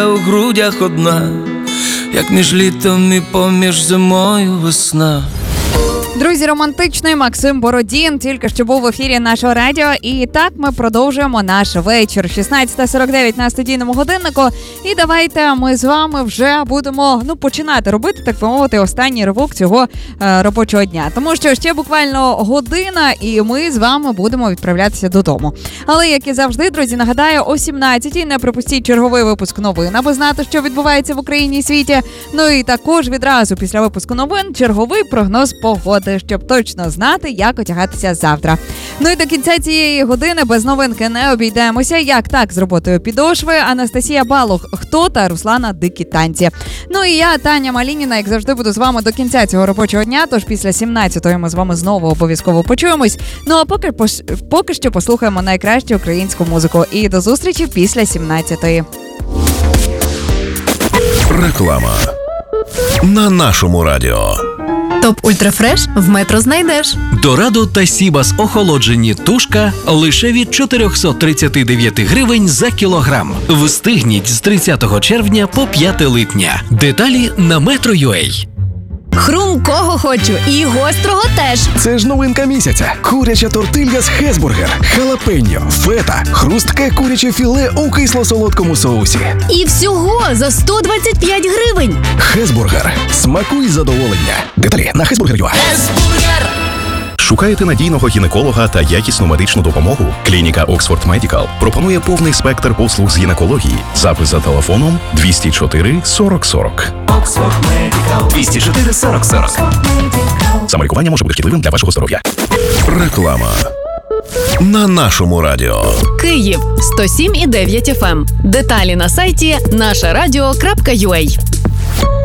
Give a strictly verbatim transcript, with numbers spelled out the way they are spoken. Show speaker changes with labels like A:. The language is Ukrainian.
A: у грудях одна, як між літом і поміж зимою весна.
B: Друзі, романтичний Максим Бородін тільки що був в ефірі нашого радіо. І так ми продовжуємо наш вечір. шістнадцята сорок дев'ять на студійному годиннику. І давайте ми з вами вже будемо ну, починати робити, так би мовити, останній ривок цього е, робочого дня. Тому що ще буквально година, і ми з вами будемо відправлятися додому. Але, як і завжди, друзі, нагадаю, о сімнадцятій не пропустіть черговий випуск новин, аби знати, що відбувається в Україні і світі. Ну і також відразу після випуску новин черговий прогноз погоди, щоб точно знати, як одягатися завтра. Ну і до кінця цієї години без новинки не обійдемося. Як так з роботою підошви, Анастасія Балух, хто та Руслана Дикі танці. Ну і я, Таня Малініна, як завжди, буду з вами до кінця цього робочого дня, тож після сімнадцятої ми з вами знову обов'язково почуємось. Ну а поки, поки що послухаємо найкращу українську музику. І до зустрічі після сімнадцятої.
C: Реклама на нашому радіо.
D: Топ Ультрафреш в Метро знайдеш.
E: Дорадо та Сібас охолоджені тушка лише від чотириста тридцять дев'ять гривень за кілограм. Встигніть з тридцятого червня по п'яте липня. Деталі на метро точка ю а.
D: Хрумкого хочу і гострого теж.
F: Це ж новинка місяця. Куряча тортилья з Хесбургер, халапеньо, фета, хрустке куряче філе у кисло-солодкому соусі.
D: І всього за сто двадцять п'ять гривень.
F: Хесбургер. Смакуй задоволення. Деталі на хесбургер точка ю а.
C: Шукаєте надійного гінеколога та якісну медичну допомогу? Клініка Oxford Medical пропонує повний спектр послуг з гінекології. Запис за телефоном двісті чотири сорок сорок.
E: Oxford Medical. двісті чотири сорок сорок.
C: Самолікування може бути шкідливим для вашого здоров'я. Реклама на нашому радіо.
D: Київ сто сім і дев'ять еф ем. Деталі на сайті наша радіо крапка ю а.